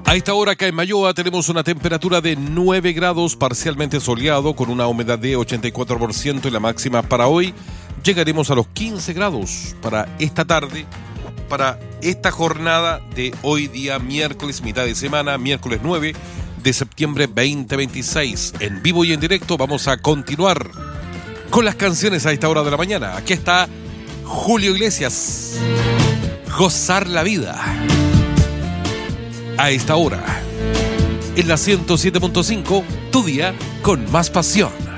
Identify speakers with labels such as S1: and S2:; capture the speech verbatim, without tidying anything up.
S1: A esta hora acá en Mayoa tenemos una temperatura de nueve grados, parcialmente soleado, con una humedad de ochenta y cuatro por ciento y la máxima para hoy llegaremos a los quince grados para esta tarde, para esta jornada de hoy día miércoles, mitad de semana, miércoles nueve de septiembre veinte veintiséis. En vivo y en directo vamos a continuar con las canciones a esta hora de la mañana. Aquí está Julio Iglesias, Gozar la Vida. A esta hora, en la ciento siete punto cinco, tu día con más pasión.